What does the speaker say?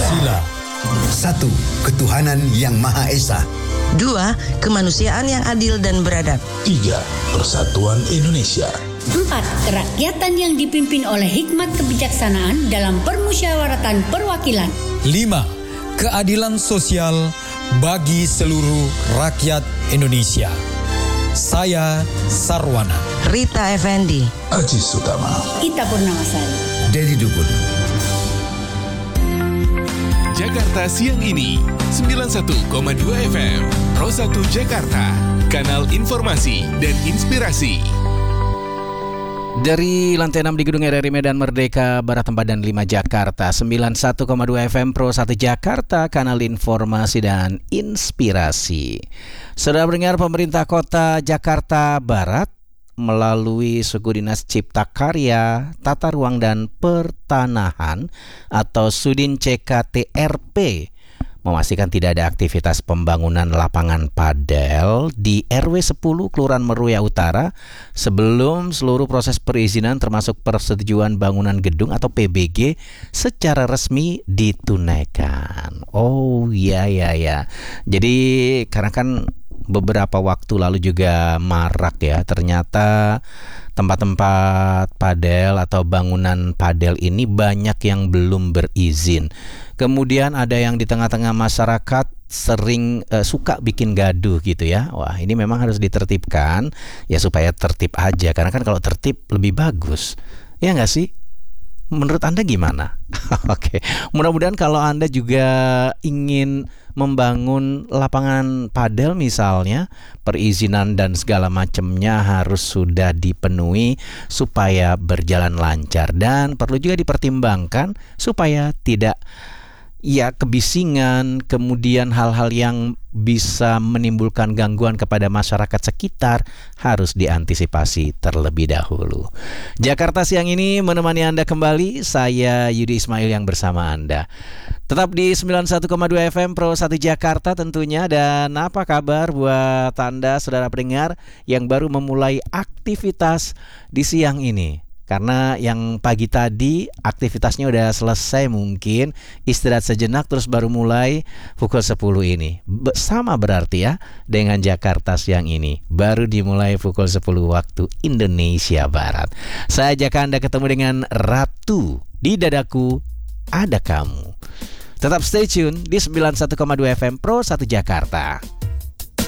Pancasila. 1. Ketuhanan Yang Maha Esa. 2. Kemanusiaan yang adil dan beradab. 3. Persatuan Indonesia. 4. Kerakyatan yang dipimpin oleh hikmat kebijaksanaan dalam permusyawaratan perwakilan. 5. Keadilan sosial bagi seluruh rakyat Indonesia. Saya Sarwana. Rita Effendi. Aji Sutama. Ita Purnamasari. Dedi Dukun. Jakarta Siang Ini 91,2 FM Pro 1 Jakarta, kanal informasi dan inspirasi. Dari lantai 6 di Gedung RRI Medan Merdeka Barat 4 dan 5 Jakarta, 91,2 FM Pro 1 Jakarta, kanal informasi dan inspirasi. Saudara pendengar, pemerintah kota Jakarta Barat melalui Suku Dinas Cipta Karya, Tata Ruang dan Pertanahan atau Sudin CKTRP memastikan tidak ada aktivitas pembangunan lapangan padel di RW 10 Kelurahan Meruya Utara sebelum seluruh proses perizinan termasuk persetujuan bangunan gedung atau PBG secara resmi ditunaikan. Oh ya. Jadi karena kan beberapa waktu lalu juga marak ya, ternyata tempat-tempat padel atau bangunan padel ini banyak yang belum berizin. Kemudian ada yang di tengah-tengah masyarakat sering suka bikin gaduh gitu ya. Wah, ini memang harus ditertibkan ya supaya tertib aja. Karena kan kalau tertib lebih bagus. Ya nggak sih? Menurut Anda gimana? Oke, mudah-mudahan kalau Anda juga ingin membangun lapangan padel misalnya, perizinan dan segala macamnya harus sudah dipenuhi supaya berjalan lancar. Dan perlu juga dipertimbangkan supaya tidak kebisingan, kemudian hal-hal yang bisa menimbulkan gangguan kepada masyarakat sekitar harus diantisipasi terlebih dahulu. Jakarta Siang Ini menemani Anda kembali, saya Yudi Ismail yang bersama Anda. Tetap di 91,2 FM Pro 1 Jakarta tentunya. Dan apa kabar buat Anda saudara pendengar yang baru memulai aktivitas di siang ini? Karena yang pagi tadi aktivitasnya udah selesai, mungkin istirahat sejenak terus baru mulai pukul 10 ini. Sama berarti ya dengan Jakarta Siang Ini, baru dimulai pukul 10 waktu Indonesia Barat. Saya ajak Anda ketemu dengan Ratu, di dadaku ada kamu. Tetap stay tune di 91,2 FM Pro 1 Jakarta.